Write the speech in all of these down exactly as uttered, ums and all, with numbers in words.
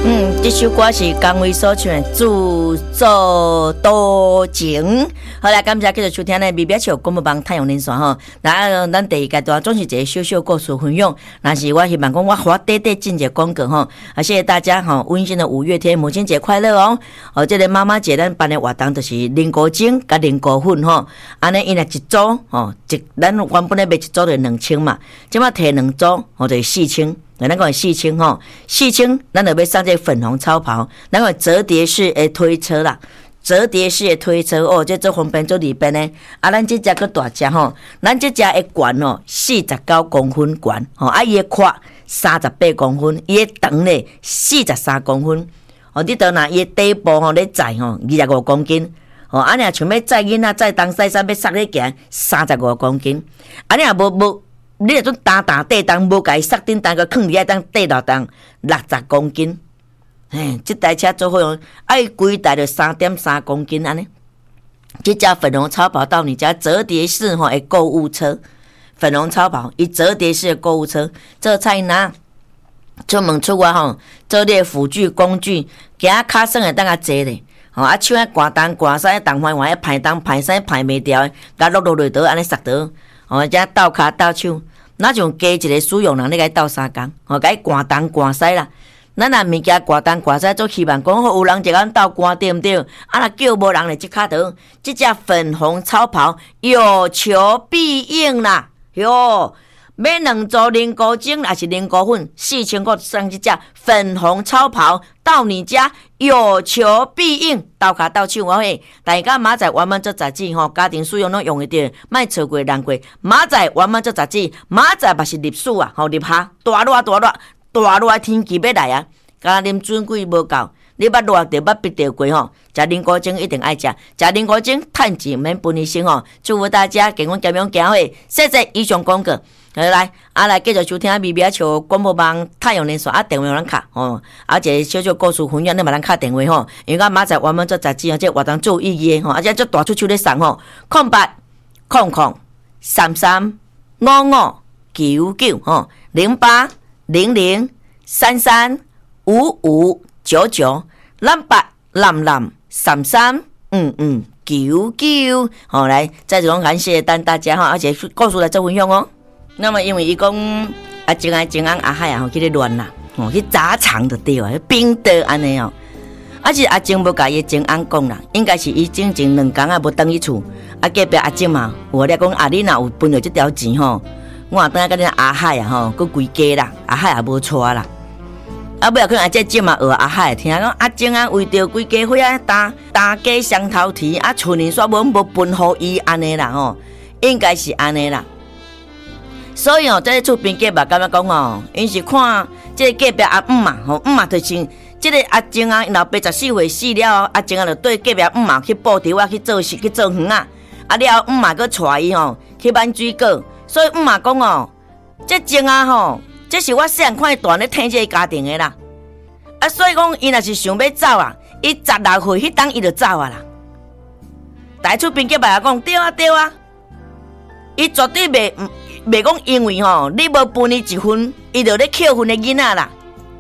嗯，这首歌是江蕙所唱的《自作多情》。好啦，感谢继续收听呢，微表笑广播网太阳连线吼。那咱第一阶段总是一个小小故事分享。但是我希望讲我花短短进一个广告吼，啊，谢谢大家吼，温馨的五月天母亲节快乐哦！哦，这个妈妈节咱办的活动就是菱角精甲菱角粉吼，安尼伊若一组吼，一咱原本咧卖一组就两千嘛，即马摕两组吼就是四千。咱讲四千吼，四千，咱就要上这粉红超跑，咱讲折叠式的推车啦，折叠式的推车哦，这做方便做里边呢。啊，咱这只个大只吼，咱这只的悬哦，四十九公分悬吼，啊，伊的宽三十八公分，伊的长咧四十三公分。哦，你倒拿伊的底部吼咧载吼二十五公斤，哦，啊，你若像要载囡仔载东西山要塞咧行三十五公斤，啊，你若无无。你那种打打地当无甲伊塞顶当个放伫遐当地落当六十公斤，嘿，这台车做好用，爱规台就三点三公斤安尼。这架粉红超跑到你家折叠式吼的购物车，粉红超跑伊折叠式的购物车，这菜拿出门出外吼，做你的辅具工具，行骹算会当较济咧。吼啊，手啊刮东刮西，东翻翻，排东排西排袂掉，甲落落落倒安尼塞倒，吼，遮倒骹倒手。那像加一个使用人，你甲伊斗三工，吼，甲伊刮东刮西啦。咱若物件刮东刮西，做希望讲好有人一个斗刮对毋对？啊，若叫无人咧，即骹倒，即只粉红超跑有求必应啦，哟！买两组菱角精还是菱角粉，四千块送即只粉红超跑到你家，有求必应，斗骹斗手我嘿。大家明仔载原本做杂志吼，家庭使用拢用会着，莫错过人过。明仔载原本做杂志，明仔载嘛是入暑啊，吼入夏，大热大热大热天气要来啊，敢啉水贵无够。你捌热着捌逼着过吼，食菱角精一定爱食，食菱角精趁钱免分医生吼。祝福大家健康健康行会，谢谢以上广告。好来，啊来继续收听微微笑广播网太阳连线啊，电话有人卡吼，啊一个小小故事分享，你嘛通卡电话吼，因为我明仔载原本做杂志哦，这活动做有意义吼，而且做大出手咧送吼，空八空空三三五五九九吼，零八零零三三五五九九，蓝八蓝蓝三三嗯嗯九九，好来，再次感谢单大家哈，而且告诉来做分享哦。那么因为伊讲啊，真爱真爱阿海啊，吼去咧乱啦，吼去砸场就对啊，冰的安尼哦。啊是阿静无甲伊真安讲啦，应该是伊整整两工啊无倒去厝，啊隔壁阿静嘛，我咧讲啊，你若有分到这条钱吼，我啊等下甲恁阿海啊吼，佮归家啦，阿海也无错啦。啊尾啊可能阿这静嘛学阿海听讲阿静啊为着归家伙啊打打家双头蹄啊，厝人煞无无分互伊安尼啦吼，应该是安尼啦。所以哦，在厝边隔壁感觉讲哦，因是看这个隔壁阿姆嘛，吼姆嘛就像这个阿静啊，老爸十四岁死了，阿静啊就对隔壁姆嘛去布条啊去做事去做园啊，啊了姆嘛佮带伊吼去挽水果，所以姆嘛讲哦，这静啊吼，这是我细汉看伊大咧疼这个家庭的啦，啊所以讲伊若是想要走啊，伊十六岁迄当伊就走啊啦，大厝边隔壁啊讲对啊对啊，伊绝对袂。袂讲因为吼，你无分伊一分，伊就咧扣分的囡仔啦。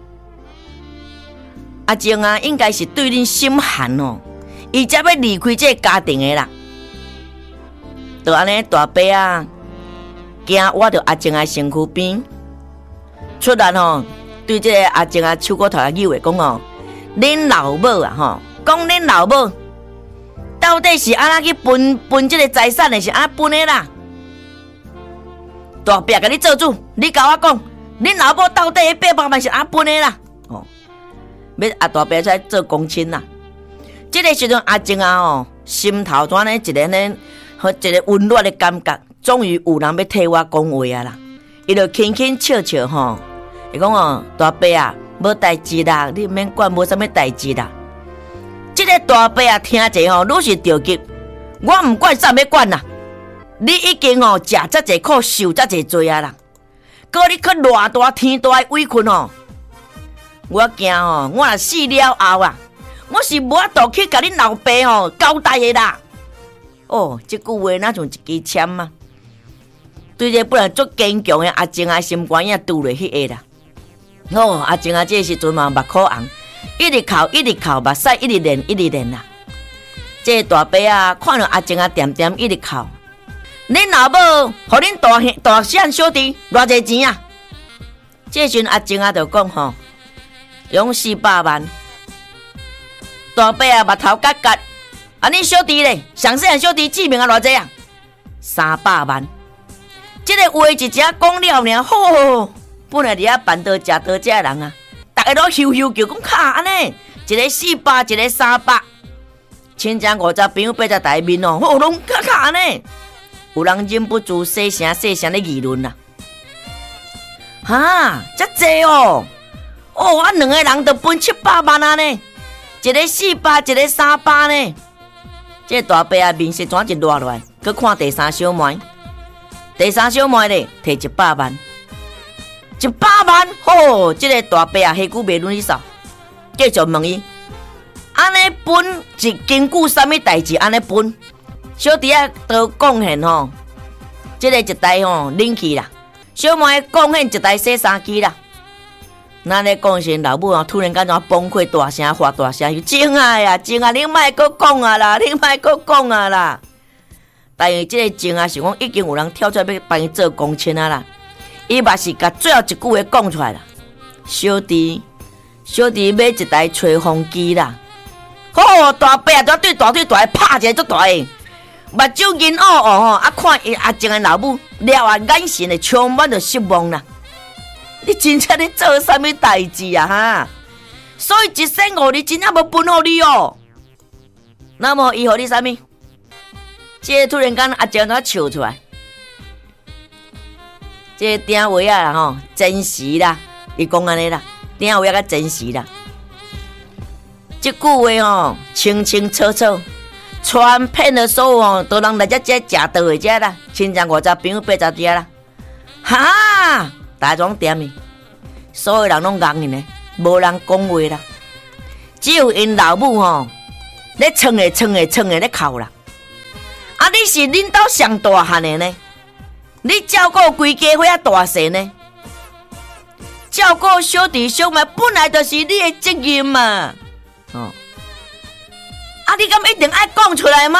阿静啊，应该是对恁心寒哦，伊才要离开这个家庭的啦。就安尼大伯啊，惊我着阿静啊身躯边，出来吼，对这个阿静啊手骨头啊扭的讲哦，恁老母啊吼，讲恁老母到底是安怎去分分这个财产的，是安分的啦？大伯甲你做主，你甲我讲，恁老母到底迄八百万是安分的啦？哦，要阿大伯才做公亲啦。这个时阵阿静啊哦，心头怎呢一个呢，和一个温暖的感觉，终于有人要替我讲话啊啦。伊就轻轻笑笑吼，伊讲哦，大伯啊，无代志啦，你免管，无啥物代志啦。这个大伯啊，听者吼，愈是着急，我唔管啥要管啦。你已经哦食遮济苦，受遮济罪啊啦！搁你去偌大天大的委屈哦，我惊哦，我若死了后啊，我是无法度去甲恁老爸哦交代的啦。哦，这句话哪像一支签啊！对这本来足坚强的阿静啊，心肝也拄落迄个啦。哦，阿静啊，这时阵嘛目眶红， 一直哭，一直哭，目屎一直连，一直连啦。这个大伯啊，看到阿静啊，点点一直哭。恁老母，互恁大兄、大婶小弟偌济钱啊？这阵阿静啊，就讲吼，用四百万。大伯啊，目头夹夹。啊，恁小弟咧，上细汉小弟志明啊，偌济啊？三百万。这个话一只讲了呢，吼，本来伫遐办桌食桌食人啊，大家都咻咻叫讲卡安尼，一个四百，一个三百，亲戚五十朋友八十台面哦，吼，拢卡卡安尼。有人忍不住细声细声咧议论啦，哈，遮济哦，哦，啊两个人就分七百万啊呢，一个四百，一个三百呢。这个大伯啊，面色转一落落来，去看第三小妹，第三小妹咧摕一百万，一百万，吼，这个大伯啊，迄久袂轮伊扫，继续问伊，安尼分是根据啥物代志？安尼分？小弟啊，都贡献吼，这个一台吼冷气啦，小妹贡献一台洗衫机啦。咱咧讲时，老母啊突然间怎崩溃，大声发大声，静啊呀，静啊，你莫阁讲啊啦，你莫阁讲啊啦。但是这个静啊是讲已经有人跳出来要帮伊做公亲啊啦，伊嘛是甲最后一句话讲出来啦。小弟，小弟买一台吹风机啦。吼，大伯啊，就对大腿大拍一个足大个。目睭银黑黑吼，啊看伊阿静的老母，了啊眼神的充满着失望啦。你真正咧做啥物代志啊哈？所以一生五日真正无分互你哦。那么伊互你啥物？这个突然间阿静怎笑出来？这个鼎话啊吼，真实啦，伊讲安尼啦，鼎话甲真实啦。这句话吼，清清楚楚。传遍了所有哦，都人来遮遮食倒的遮啦，亲戚五十朋友八十遮啦，哈，大庄店的，所有人拢硬的呢，无人讲话啦，只有因老母吼，咧蹭的蹭的蹭的咧哭啦。啊，你是恁兜上大汉的呢，你照顾规家伙啊大细呢，照顾小弟小妹本来就是你的责任嘛，哦。啊！你敢一定爱讲出来吗？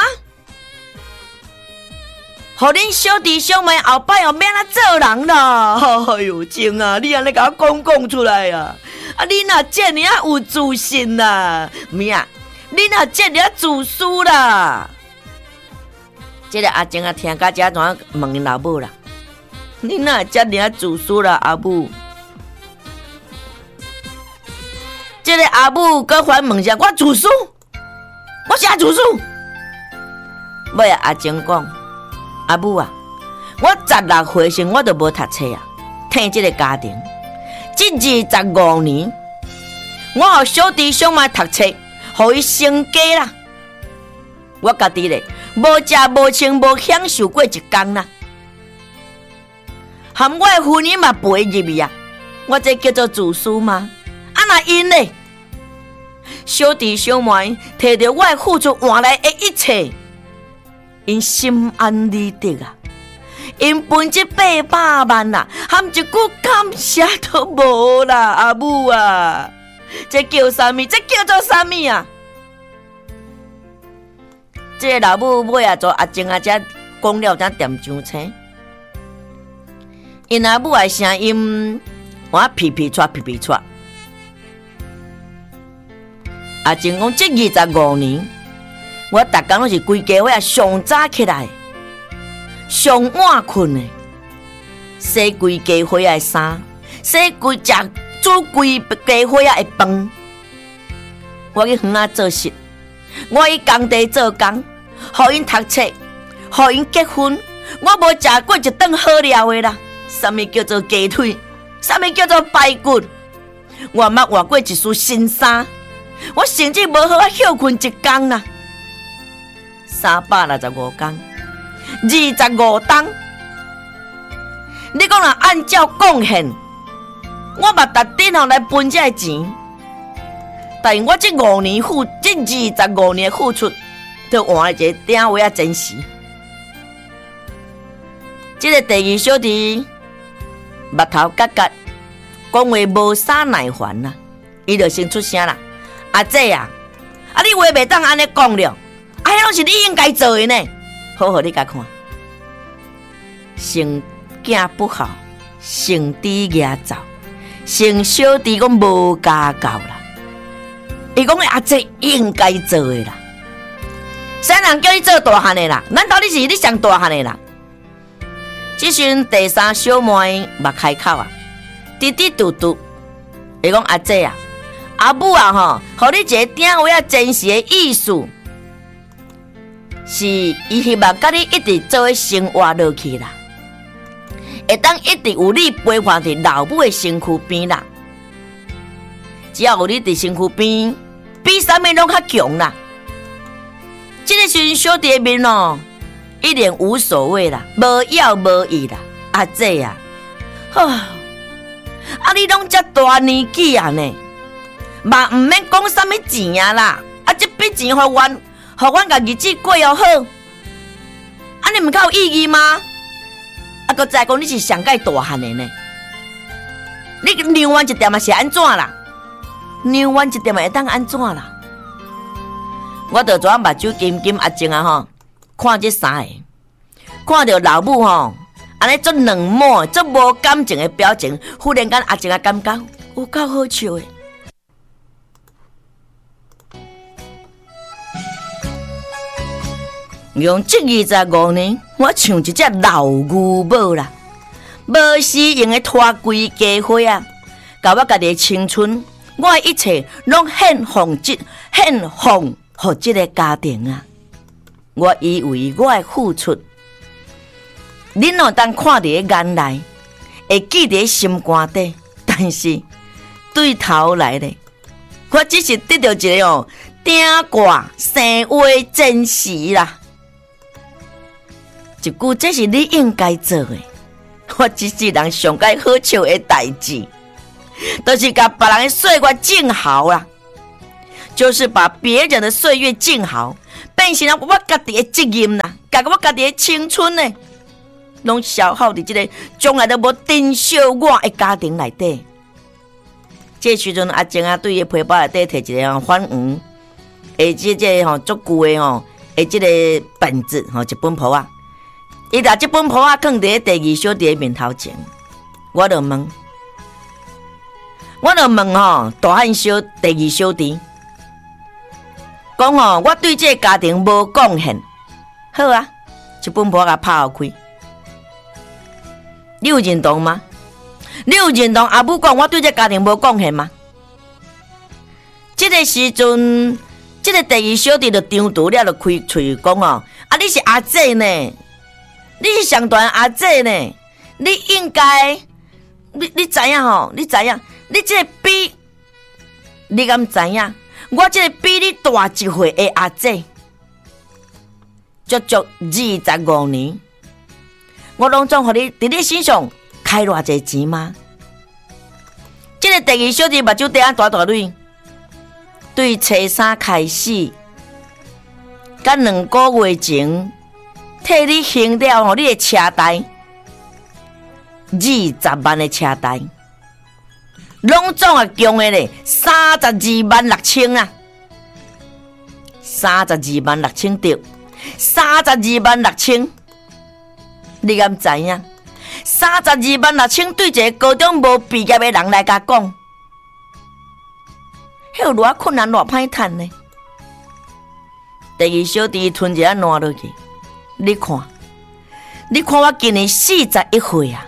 互恁小弟小妹后摆又免啊做人啦！哎呦，静啊，你安尼甲我讲讲出来啊！啊，你若这尔啊有自信啦，咩啊？你若这尔啊自私啦！这个阿静啊，听到这怎问因老母啦？你若这尔啊自私啦，阿母？这个阿母搁反问下，我自私？我是阿自私。尾啊，阿静讲，阿母啊，我十六岁时我都无读册啊，听这个家庭，这二十五年，我互小弟小妹读册，互伊成家啦。我家己咧，无食无穿无享受过一天啦，含我的婚姻嘛陪入去啊，我这叫做自私吗？啊那因咧？小弟小妹摕着我付出换来的一切，因心安理得啊！因分这八百万啊，含一句感谢都无啦，阿母啊！这叫啥物？这叫做啥物啊？这个老母尾啊，做阿静啊，才讲了才点上青。因阿母的声音，我皮皮喘皮皮喘。阿静讲，这二十五年，我逐工拢是规家伙上早起来，上晚困的，洗规家伙的衫，洗规食煮规家伙的饭。我去园仔做事，我去工地做工，互因读册，互因结婚。我无食过一顿好料的啦。啥物叫做鸡腿？啥物叫做排骨？我捌换过一束新衫。我甚至无好啊休困一天啦，三百六十五天，二十五天。你讲若按照贡献，我嘛特顶后来分这个钱，但是我这五年付，这二十五年的付出，就换一个鼎话啊真实。这个第二小弟，目头夹夹，讲话无啥耐烦啦，伊就先出声啦。 阿姐啊，啊你话袂当安尼讲了，啊迄拢是你应该做的呢。好好你甲看，生囝不好，生弟牙走，生小弟讲无家教啦。伊讲阿姐应该做的啦。啥人叫你做大汉的啦？难道你是你上大汉的啦？即阵第三小妹目开口啊，滴滴嘟嘟，伊讲阿姐啊，阿母啊吼，互你一个鼎位啊真实的意思，是伊希望甲你一直做伙生活落去啦，会当一直有你陪伴伫老母的身躯边啦。只要有你伫身躯边，比啥物拢较强啦。这个时阵小弟面哦，一点无所谓啦，无要无义啦。阿姐啊，呵，啊你拢遮大年纪啊呢，嘛唔免讲啥物钱啊啦，啊这笔钱互阮，互阮甲日子过又好，安尼唔较有意义吗？啊，搁再讲你是上界大汉的呢，你让阮一点嘛是安怎啦？让阮一点嘛会当安怎啦？我着转目睭金金阿静啊吼，看这三个，看到老母吼，安尼足冷漠、足无感情的表情，忽然间阿静啊感觉有够好笑的。用这二十五年，我像一只老牛母啦，无时用的拖规家伙啊，甲我家己的青春，我的一切拢献奉这，献奉。互这个家庭啊，我以为我的付出，恁若当看伫眼内，会记伫心肝底，但是对头来咧，我只是得到一个哦顶挂生话真实啦。一句这是你应该做的，我只是人上该好笑的代志，就是甲别人的岁月静好啦。就是把别人的岁月静好，变成了我家己的责任啦，甲我家己的青春呢，拢消耗伫这个将来都无珍惜我的家庭内底。这时阵阿静啊，对伊皮包内底摕一个反黄，诶，即个吼足旧的吼，诶，即个本子吼一本簿啊，伊把这本簿啊放伫第二小弟的面头前，我就问，我就问吼大汉小第二小弟。讲哦，我对这个家庭无贡献，好啊，一本簿甲拍开。你有认同吗？你有认同阿母讲我对这个家庭无贡献吗？这个时阵，这个第二小弟就张毒了，就开嘴讲哦，啊，你是阿姐呢，你是上大阿姐呢，你应该，你你知影吼？你知影？你这个比，你敢知影？我这个比你大一岁的阿姐，足足二十五年，我拢总互你伫你身上开偌济钱吗？这个第二小弟目睭底啊大大蕊，对初三开始，甲两个月前替你行了吼，你的车贷二十万的车贷。拢总啊强的咧，三十二万六千啊，三十二万六千对，三十二万六千，你敢知影？三十二万六千对一个高中无毕业的人来甲讲，迄有偌困难偌歹趁呢？第二小弟吞一下烂落去，你看，你看我今年四十一岁啊！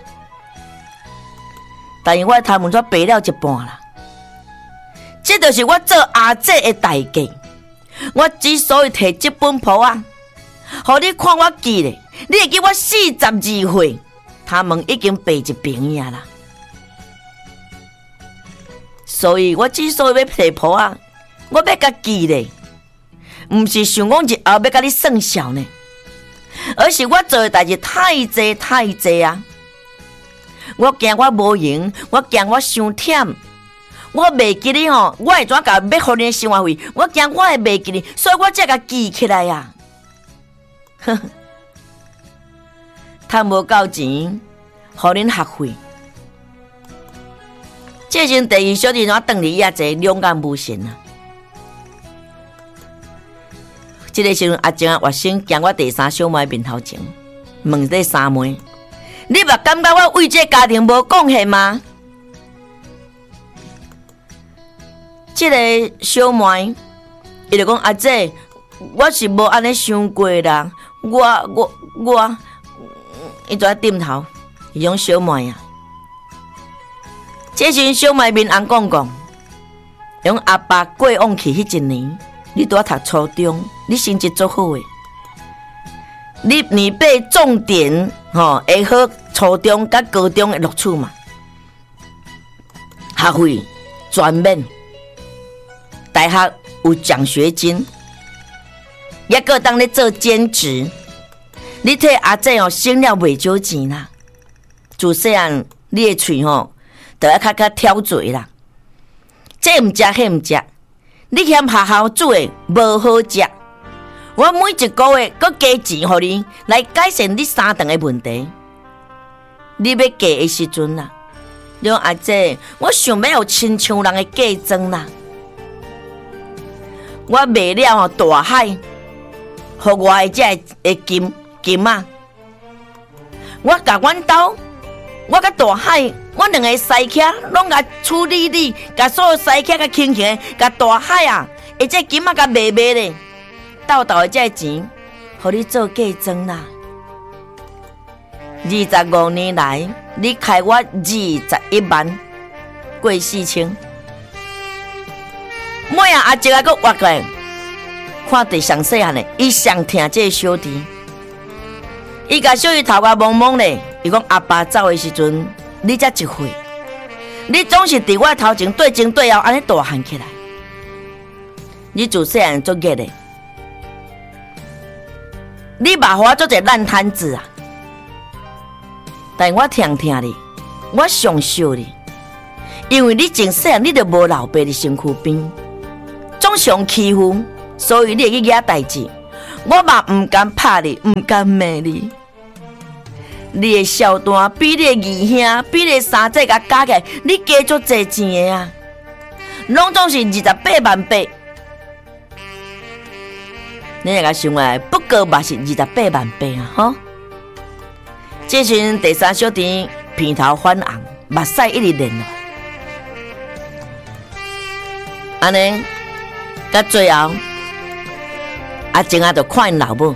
但是我头毛煞白了一半啦，这就是我做阿姐的代价。我之所以摕这本簿啊，互你看我记咧，你会记我四十二岁，头毛已经白一边呀啦。所以我之所以要摕簿啊，我要甲记咧，唔是想讲日后要甲你算账呢，而是我做的代志太济太济啊。我惊我无用，我惊我伤忝，我袂记你吼，我会怎甲要互你的生活费？我惊我会袂记你，所以我才甲记起来呀、啊。呵呵，趁无够钱，互恁学费。这阵第二小弟怎等你遐济两眼无神啊？ 这个时阵阿静啊，活生行我第三小妹面头前，问这三妹：你嘛感觉我为这家庭无贡献吗？这个小妹，伊就讲阿姐，我是无安尼想过啦。我我我，伊就在点头。伊讲小妹啊，这时小妹面红讲讲，用阿爸过往去迄一年，你拄啊读初中，你成绩足好诶。你你被重点吼会好，初中甲高中诶录取嘛，学费全免。大学有奖学金，也个当咧做兼职。你替阿姐哦省了袂少钱啦。自细汉你的喙吼，就要较较挑嘴啦。这毋食，迄毋食，你嫌学校煮的无好食。我每一个月搁加钱互你，来改善你三顿的问题。你要嫁的时阵啦，你讲阿姐，我想要有亲像人的嫁妆啦。我卖了吼大海，互我的这个金金啊！我甲阮兜，我甲大海，我两个西客拢甲处理理，甲所有西客甲轻轻的，甲大海啊，而这金啊甲卖卖咧，斗斗的这钱，互你做嫁妆啦。二十五年来，你开我二十一万，过四千。每啊阿姐啊，搁活过来，看第上细汉嘞，伊上疼这个小弟，伊甲小弟头壳蒙蒙嘞。伊讲阿爸走的时阵，你才一岁，你总是伫我头前对前对后安尼大汉起来。你自细汉做热的，你嘛互我做一个烂摊子啊！但我疼疼你，我上惜你，因为你从细汉你就无老爸伫身躯边。总常欺负，所以你会去惹代志。我嘛唔敢拍你，唔敢骂你。你的小单比你的二兄，比你的三姐甲加起来，你加足侪钱的啊！拢总是二十八万八。你若甲想来，不过嘛是二十八万八啊！吼，这阵第三小弟片头泛红，目屎一直连落，安尼。到最后，阿静啊，就看因老母，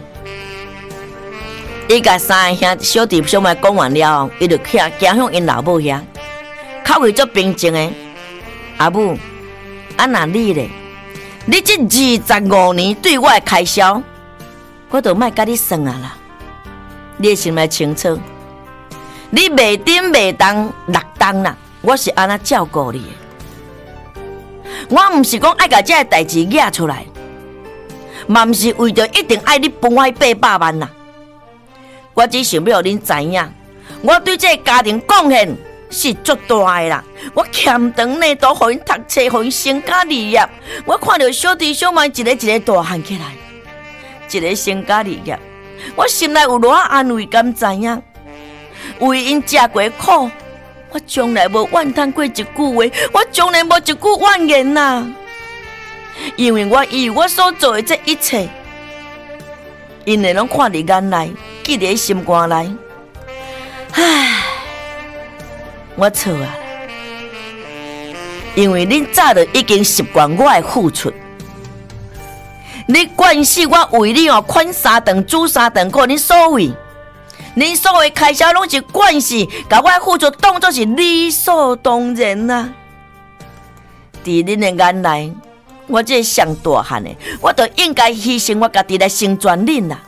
伊甲三个兄小弟小妹讲完了后，伊就行行向因老母遐，口气足平静的。阿母，啊那你咧？你这二十五年对我的开销，我就莫甲你算啊啦。你心内清楚，你袂顶袂当六当啦，我是安那照顾你的。我毋是讲爱甲这个代志惹出来，嘛毋是为着一定爱你分我八百万啦。我只想要恁知影，我对这个家庭贡献是足大的啦。我欠长呢都互因读册，互因成家立业。我看到小弟小妹一个一个大汉起来，一个成家立业，我心内有偌安慰，敢知影？为因吃过苦。我从来无怨叹过一句话，我从来无一句怨言呐。因为我以为我所做的这一切，因会拢看伫眼内，记伫心肝内。唉，我错啊！因为恁早就已经习惯我的付出，你惯死我为你哦，款三顿煮三顿，靠恁所谓。恁所有开销拢是惯势，把我付出当作是理所当然呐、啊。伫恁的眼内，我这上大汉的，我就应该牺牲我家己来成全恁啦。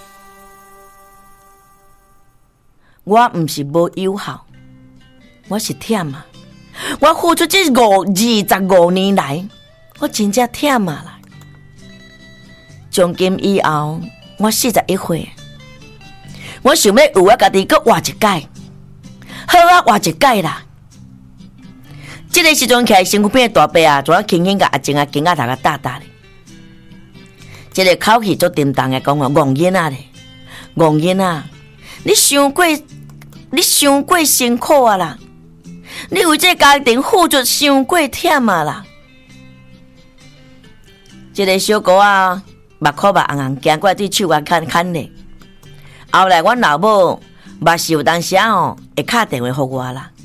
我毋是无友好，我是忝啊！我付出这五二十五年来，我真正忝啊啦。从今以后，我四十一岁。我想要有我家己搁活一届，好啊活一届啦！这个时阵起来身躯边的大伯啊，就啊轻轻甲阿静啊、紧啊头甲搭搭咧。这个口气足沉重的讲话，戆囡仔咧，戆囡仔，你伤过，你伤过辛苦啊啦！你为这家庭付出伤过忝啊啦！这个小姑啊， 目眶目红红，行过来对手我牵牵咧。后来阮老母嘛是有当时啊吼，会敲电话互我啦。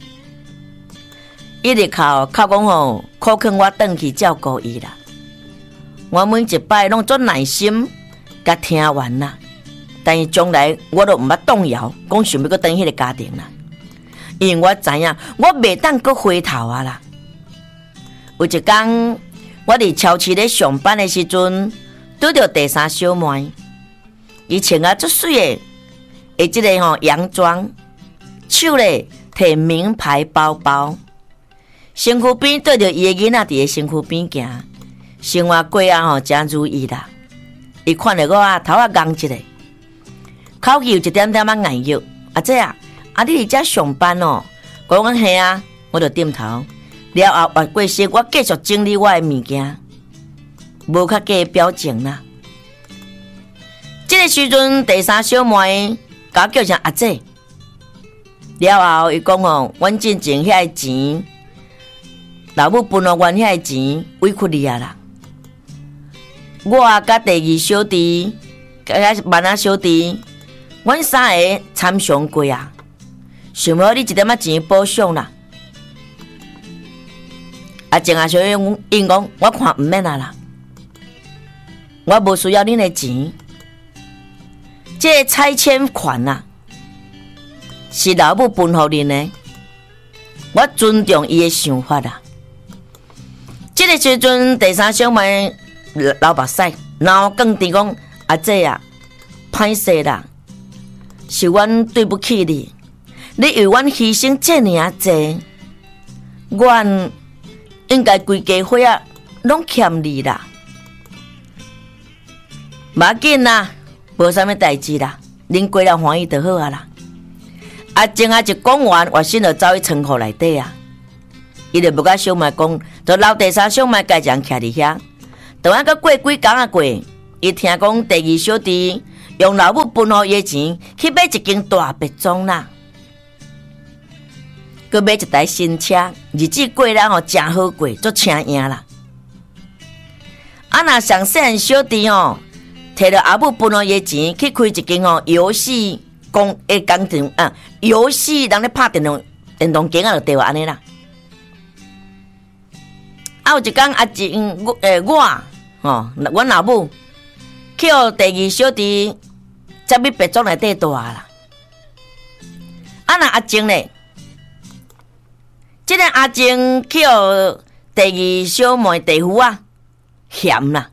伊直靠靠讲吼，可劝我转去照顾伊啦。我每一摆拢做耐心，甲听完啦。但是将来我都毋捌动摇，讲想要搁转迄个家庭啦。因为我知影，我袂当搁回头啊啦。有一天，我伫超市咧上班的时阵，拄着第三小妹，伊穿啊足水的，诶，即个吼洋装，手咧摕名牌包包，身躯边对着伊的囡仔伫个身躯边行，生活过啊吼真如意啦。伊看着我啊头啊红一个，口气有一点点啊硬弱，阿姐啊，啊你伫遮上班哦？我讲嘿啊，我就点头。了后越过身，我继续整理我的物件，无较加表情啦。这个时阵，第三小妹甲我叫声阿姐。了后，伊讲哦，阮进前遐个钱，老母分互阮遐个钱委屈你啊啦。我甲第二小弟，甲万仔小弟，阮三个参详过啊，想要你一点仔钱补偿啦。啊，静啊，小英因讲，我看毋免啊啦，我无需要恁的钱。这个拆迁款啊，是老母分互恁的，我尊重伊的想法啦。这个时阵，第三小妹流目屎，然后更甜讲阿姐啊，歹势啦，是阮对不起你，你为阮牺牲这尔济，阮。应该规家伙啊，拢欠你啦。无要紧啦，无啥物代志啦，恁过了欢喜就好啊啦。啊，前啊一讲完，我先就走去仓库内底啊。伊就无甲小妹讲，就留第三小妹家人徛伫遐。等下个过几工啊过，伊听讲第二小弟用老母分互伊的钱去买一间大别庄啦。佮买一台新车，日子过了吼真好过，足请赢啦。啊，若上细汉小弟哦，摕着阿母分互伊钱去开一间吼游戏工诶工厂啊，游戏人咧拍电动电动机啊，就对安尼啦。啊，有一天阿静我诶我吼，阮老母去互第二小弟才去别庄内底住啦。啊，若阿静咧。这个阿静去互第二小妹弟夫啊嫌啦，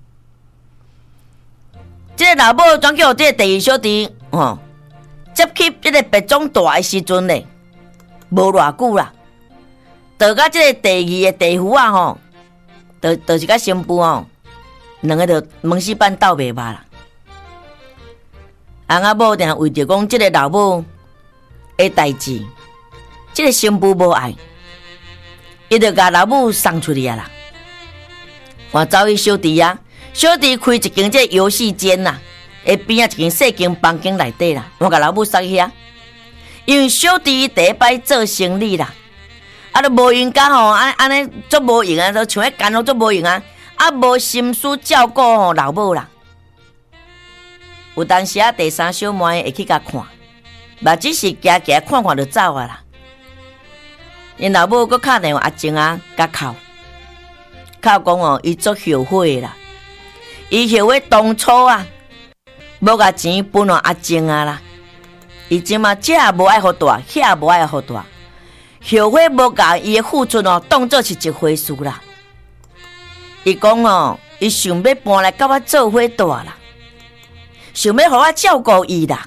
这个老母转去互这个第二小弟哦，接去这个别庄大的时阵咧，无偌久啦，到甲这个第二个弟夫啊吼，就就是甲新妇哦，两个就门死板斗袂罢啦。翁仔某定为着讲这个老母的代志，这个新妇无爱。伊就甲老母送出去啊啦！我走去小弟啊，小弟开一间这游戏间啦，下边啊一间细间房间内底啦，我甲老母送去啊。因为小弟第一摆做生意啦，啊都无闲甲吼，安安尼足无闲啊，都像迄干咯足无闲啊，啊无心思照顾吼老母啦。有当时啊，第三小妹会去甲看，嘛只是行行看看就走啊啦。因老母搁敲电话阿静啊，甲哭，哭讲哦，伊足后悔啦，伊后悔当初啊，无甲钱分互阿静啊啦，伊即马这也无爱互大，遐也无爱互大，后悔无甲伊的付出哦，当作是一回事啦。伊讲哦，伊想要搬来甲我做伙大啦，想要互我照顾伊啦。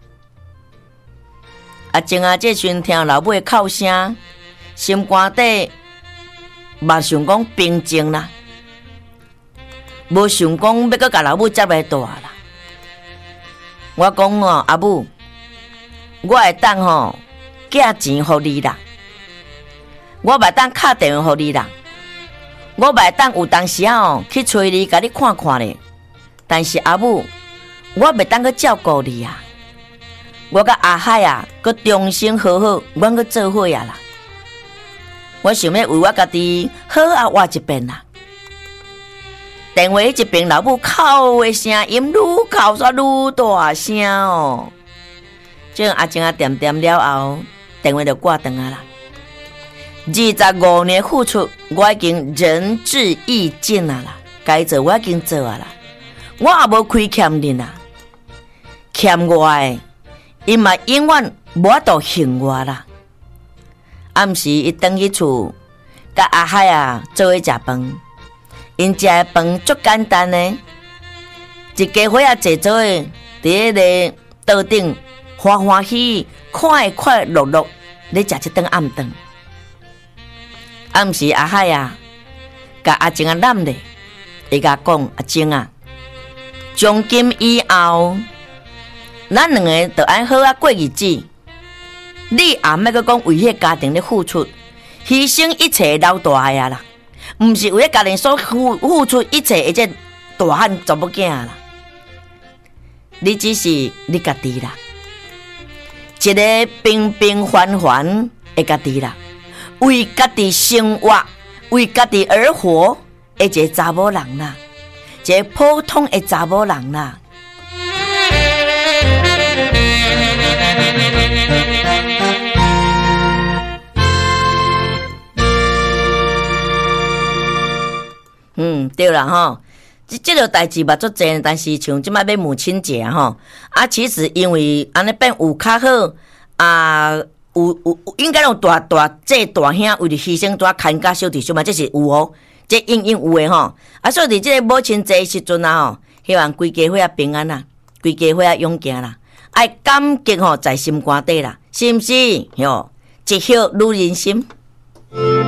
阿静啊，这时阵听老母的哭声。心肝底嘛想讲平静啦，无想讲要搁甲老母接来大啦。我讲哦，阿母，我会当吼寄钱互你啦，我袂当敲电话互你啦，我袂当有当时啊去找你，甲你看看咧。但是阿母，我袂当去照顾你啊。我甲阿海啊，搁重新好好，阮搁做伙啊啦。我想要为我家己好啊活一遍啦。 电话一边老母哭的声音愈哭煞愈大声哦。这样阿静啊点点了后，电话就挂断啊啦。二十五年付出，我已经仁至义尽啊啦，该做我已经做啊啦，我也无亏欠恁啊，欠我的，因嘛永远无法度还我啦。暗时伊回去厝，甲阿海啊做伙食饭，因食的饭足简单的，一家伙仔坐做的，伫迄个桌顶欢欢喜喜、快快乐乐咧食一顿暗顿。暗时阿海啊，甲阿静啊揽咧，伊甲讲阿静啊，从今以后，咱两个着爱好啊过日子。你也莫阁讲为迄家庭咧付出，牺牲一切留大个啦，毋是为迄家庭所付付出一切的这大汉查某囝啦。你只是你家己啦，一个平平凡凡的家己啦，为家己生活、为家己而活的一个查某人啦，一个普通的查某人啦。嗯，对啦吼，这这个代志嘛足济，但是像即摆要母亲节吼，啊，其实因为安尼变有较好啊，有有应该有大大这大兄为了牺牲多牵家小弟兄嘛，这是有哦，这应应有诶吼。啊，所以伫这个母亲节时阵啊吼，希望规家伙啊平安啦，规家伙啊勇健啦，爱感激吼在心肝底啦，是毋是？哟，一笑女人心。